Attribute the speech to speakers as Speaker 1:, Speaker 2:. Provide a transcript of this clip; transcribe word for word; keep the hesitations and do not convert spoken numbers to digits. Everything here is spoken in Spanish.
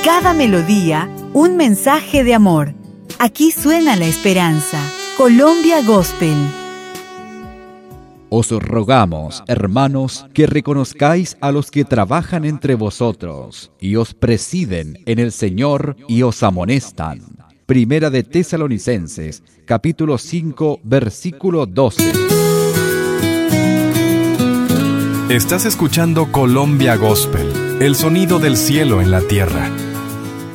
Speaker 1: Cada melodía, un mensaje de amor. Aquí suena la esperanza. Colombia Gospel.
Speaker 2: Os rogamos, hermanos, que reconozcáis a los que trabajan entre vosotros y os presiden en el Señor y os amonestan. Primera de Tesalonicenses, capítulo cinco, versículo doce.
Speaker 3: Estás escuchando Colombia Gospel, el sonido del cielo en la tierra.